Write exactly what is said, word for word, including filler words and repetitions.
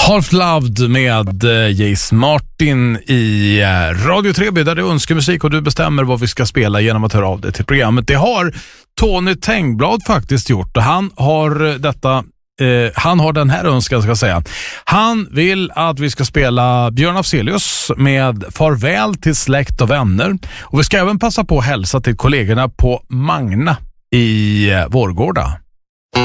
Half Loved med Jace Martin i Radio tre B, där det är önskemusik och du bestämmer vad vi ska spela genom att höra av dig till programmet. Det har Tony Tengblad faktiskt gjort och han har detta eh, han har den här önskan, ska jag säga. Han vill att vi ska spela Björn Afzelius med Farväl till släkt och vänner, och vi ska även passa på att hälsa till kollegorna på Magna i Vårgårda.